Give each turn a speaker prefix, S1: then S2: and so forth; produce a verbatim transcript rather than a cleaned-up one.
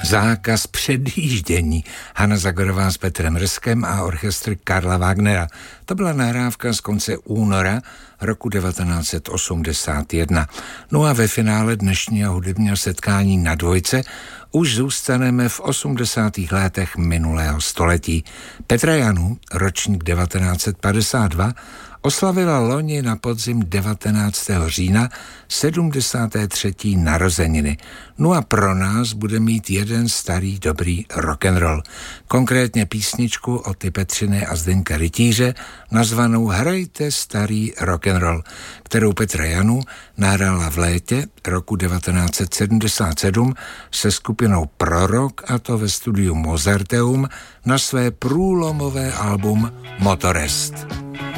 S1: Zákaz předjíždění. Hana Zagorová s Petrem Rskem a orchestr Karla Wagnera. To byla nahrávka z konce února roku devatenáct set osmdesát jedna. No a ve finále dnešního hudebního setkání na dvojce už zůstaneme v osmdesátých letech minulého století. Petra Janu, ročník devatenáct set padesát dva, oslavila loni na podzim devatenáctého října sedmdesáté třetí narozeniny. No a pro nás bude mít jeden starý dobrý rock'n'roll. Konkrétně písničku od ty Petřiny a Zdeňka Rytíře nazvanou Hrajte starý rock'n'roll, kterou Petra Janu nahrála v létě roku devatenáct set sedmdesát sedm se skupinou Prorok, a to ve studiu Mozarteum, na své průlomové album Motorest.